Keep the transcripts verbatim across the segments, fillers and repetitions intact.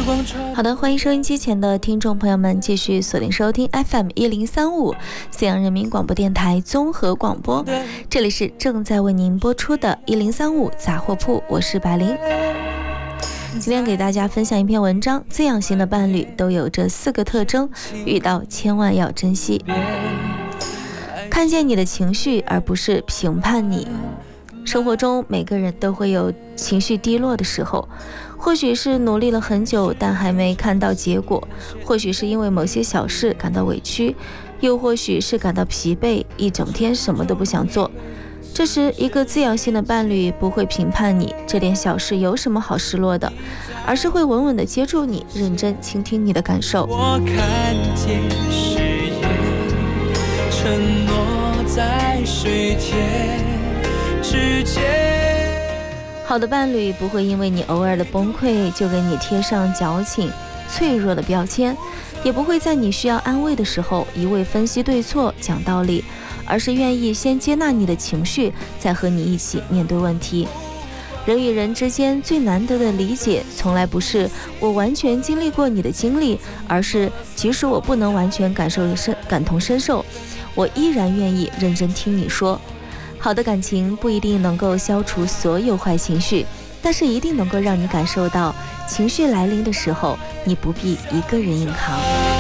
好的，欢迎收音机前的听众朋友们继续锁定收听 F M 一零三五沈阳人民广播电台综合广播，这里是正在为您播出的一零三五杂货铺，我是白灵。今天给大家分享一篇文章，滋养型的伴侣都有这四个特征，遇到千万要珍惜。看见你的情绪，而不是评判你。生活中每个人都会有情绪低落的时候，或许是努力了很久但还没看到结果，或许是因为某些小事感到委屈，又或许是感到疲惫，一整天什么都不想做。这时一个滋养性的伴侣不会评判你这点小事有什么好失落的，而是会稳稳地接住你，认真倾听你的感受。 我看见誓言承诺在水天之间。 好的伴侣不会因为你偶尔的崩溃就给你贴上矫情脆弱的标签，也不会在你需要安慰的时候一味分析对错讲道理，而是愿意先接纳你的情绪，再和你一起面对问题。人与人之间最难得的理解，从来不是我完全经历过你的经历，而是即使我不能完全感受深感同身受，我依然愿意认真听你说。好的感情不一定能够消除所有坏情绪，但是一定能够让你感受到情绪来临的时候，你不必一个人硬扛。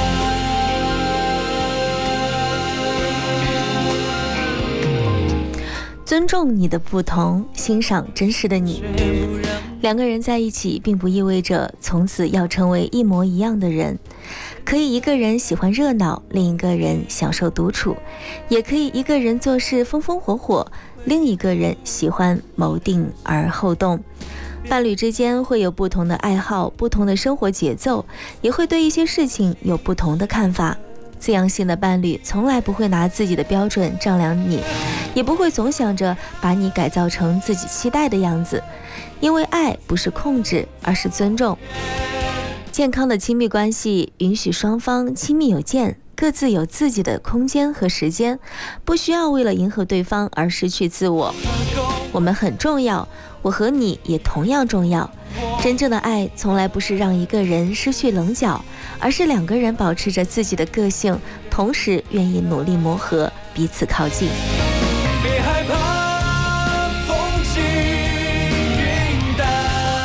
尊重你的不同，欣赏真实的你。两个人在一起并不意味着从此要成为一模一样的人，可以一个人喜欢热闹，另一个人享受独处，也可以一个人做事风风火火，另一个人喜欢谋定而后动。伴侣之间会有不同的爱好，不同的生活节奏，也会对一些事情有不同的看法。滋养性的伴侣从来不会拿自己的标准丈量你，也不会总想着把你改造成自己期待的样子，因为爱不是控制，而是尊重。健康的亲密关系允许双方亲密有间，各自有自己的空间和时间，不需要为了迎合对方而失去自我。我们很重要，我和你也同样重要。真正的爱从来不是让一个人失去棱角，而是两个人保持着自己的个性，同时愿意努力磨合，彼此靠近。 别害怕风轻云淡，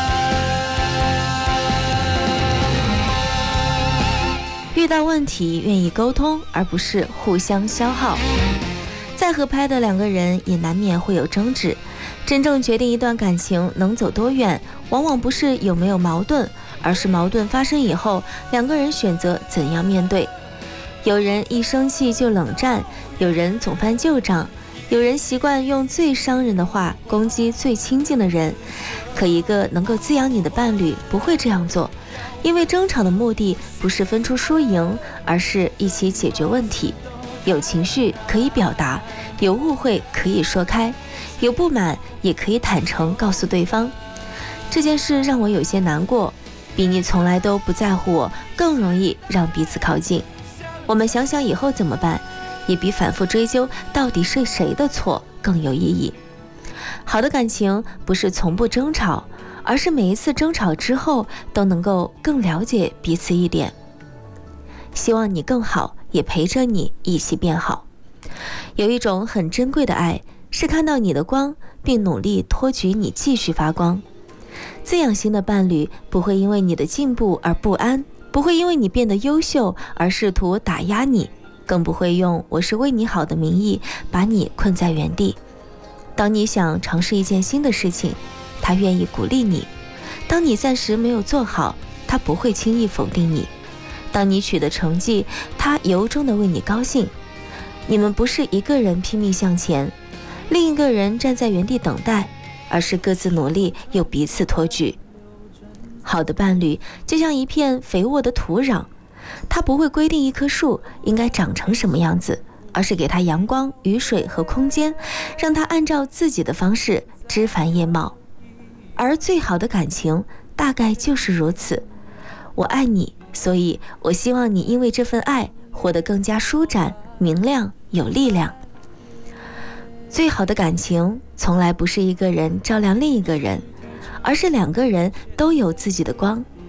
遇到问题愿意沟通，而不是互相消耗。再合拍的两个人也难免会有争执，真正决定一段感情能走多远，往往不是有没有矛盾，而是矛盾发生以后，两个人选择怎样面对。有人一生气就冷战，有人总翻旧账，有人习惯用最伤人的话攻击最亲近的人。可一个能够滋养你的伴侣不会这样做，因为争吵的目的不是分出输赢，而是一起解决问题。有情绪可以表达，有误会可以说开，有不满也可以坦诚告诉对方。这件事让我有些难过，比你从来都不在乎我更容易让彼此靠近。我们想想以后怎么办，也比反复追究到底是谁的错更有意义。好的感情不是从不争吵，而是每一次争吵之后都能够更了解彼此一点。希望你更好，也陪着你一起变好。有一种很珍贵的爱，是看到你的光，并努力托举你继续发光。滋养型的伴侣不会因为你的进步而不安，不会因为你变得优秀而试图打压你，更不会用我是为你好的名义把你困在原地。当你想尝试一件新的事情，他愿意鼓励你；当你暂时没有做好，他不会轻易否定你；当你取得成绩，他由衷地为你高兴。你们不是一个人拼命向前，另一个人站在原地等待，而是各自努力又彼此托举。好的伴侣就像一片肥沃的土壤，它不会规定一棵树应该长成什么样子，而是给它阳光、雨水和空间，让它按照自己的方式枝繁叶茂。而最好的感情大概就是如此。我爱你，所以我希望你因为这份爱活得更加舒展、明亮、有力量。最好的感情从来不是一个人照亮另一个人，而是两个人都有自己的光，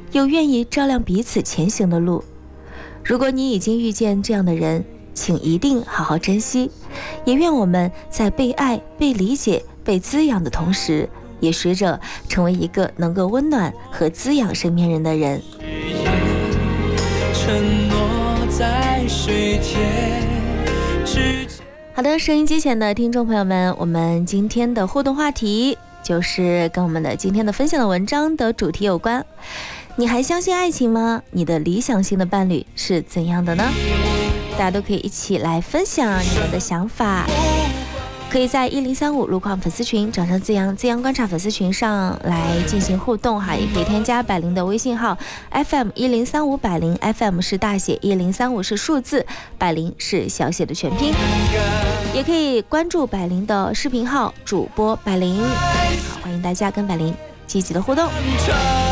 又愿意照亮彼此前行的路。如果你已经遇见这样的人，请一定好好珍惜，也愿我们在被爱、被理解、被滋养的同时，也学着成为一个能够温暖和滋养身边人的人。 承诺在水天之间。 好的，收音机前的听众朋友们，我们今天的互动话题就是跟我们的今天的分享的文章的主题有关。你还相信爱情吗？你的理想型的伴侣是怎样的呢？大家都可以一起来分享你们的想法，可以在一零三五路况粉丝群掌声滋阳滋阳观察粉丝群上来进行互动哈，也可以添加百灵的微信号 F M 一零三五百灵 F M 是大写，一零三五是数字，百灵是小写的全拼，也可以关注百灵的视频号主播百灵，好，欢迎大家跟百灵积极的互动。